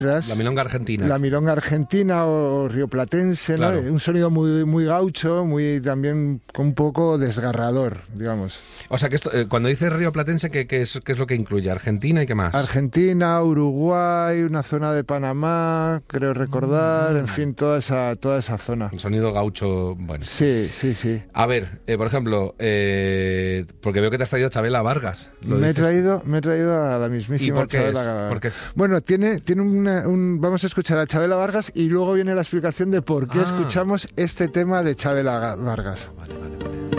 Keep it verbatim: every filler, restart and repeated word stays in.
La milonga argentina. La milonga argentina o rioplatense, ¿no? Claro. Un sonido muy muy gaucho, muy también un poco desgarrador, digamos. O sea, que esto, eh, cuando dices rioplatense, ¿qué, qué, es, ¿qué es lo que incluye? ¿Argentina y qué más? Argentina, Uruguay, una zona de Panamá, creo recordar, mm. en fin, toda esa toda esa zona. Un sonido gaucho, bueno. Sí, sí, sí. A ver, eh, por ejemplo, eh, porque veo que te has traído a Chabela Vargas. ¿Lo me he dices? traído, me he traído a la mismísima ¿Y por qué Chabela es? Vargas. Porque es... Bueno, tiene tiene una, un vamos a escuchar a Chabela Vargas y luego viene la explicación de por qué Ah. escuchamos este tema de Chabela Vargas. Vale, vale.